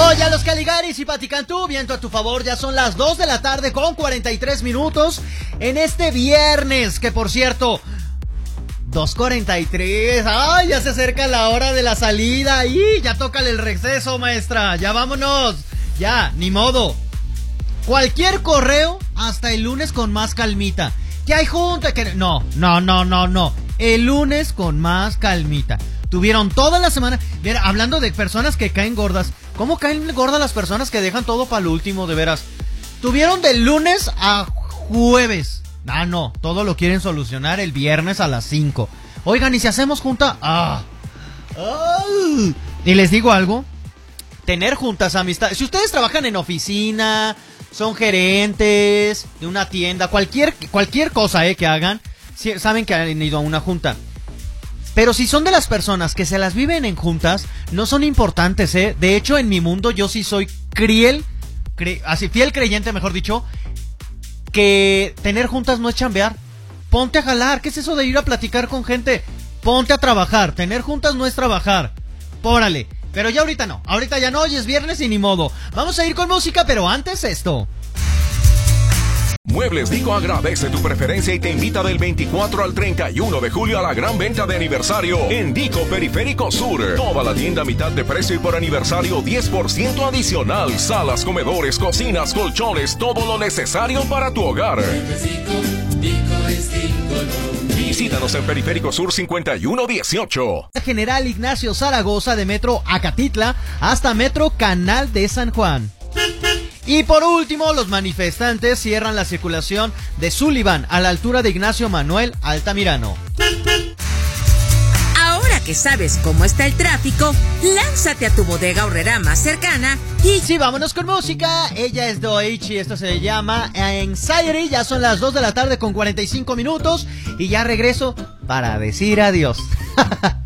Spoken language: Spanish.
Oye, los Caligaris y Paticantú, viento a tu favor, ya son las 2 de la tarde con 43 minutos en este viernes, que por cierto, 2:43, ay, ya se acerca la hora de la salida, y ya tócale el receso, maestra, ya vámonos, ya, ni modo. Cualquier correo hasta el lunes con más calmita. Que hay junta, que no, el lunes con más calmita. Tuvieron toda la semana, mira, hablando de personas que caen gordas, ¿cómo caen gordas las personas que dejan todo para el último, de veras? Tuvieron del lunes a jueves. No, todo lo quieren solucionar el viernes a las 5. Oigan, ¿y si hacemos junta? Y les digo algo, tener juntas, amistad. Si ustedes trabajan en oficina, son gerentes de una tienda, cualquier cosa que hagan, saben que han ido a una junta. Pero si son de las personas que se las viven en juntas, no son importantes, De hecho, en mi mundo yo sí soy fiel creyente, mejor dicho, que tener juntas no es chambear. Ponte a jalar. ¿Qué es eso de ir a platicar con gente? Ponte a trabajar. Tener juntas no es trabajar. Pórale. Pero ya ahorita no. Ahorita ya no. Hoy es viernes y ni modo. Vamos a ir con música, pero antes esto. Muebles Dico agradece tu preferencia y te invita del 24 al 31 de julio a la gran venta de aniversario en Dico Periférico Sur. Toda la tienda a mitad de precio y por aniversario 10% adicional. Salas, comedores, cocinas, colchones, todo lo necesario para tu hogar. Visítanos en Periférico Sur 5118. General Ignacio Zaragoza, de Metro Acatitla hasta Metro Canal de San Juan. Y por último, los manifestantes cierran la circulación de Sullivan a la altura de Ignacio Manuel Altamirano. Ahora que sabes cómo está el tráfico, lánzate a tu bodega horrera más cercana y... Sí, vámonos con música. Ella es Doichi, esto se llama Anxiety. Ya son las 2 de la tarde con 45 minutos y ya regreso para decir adiós.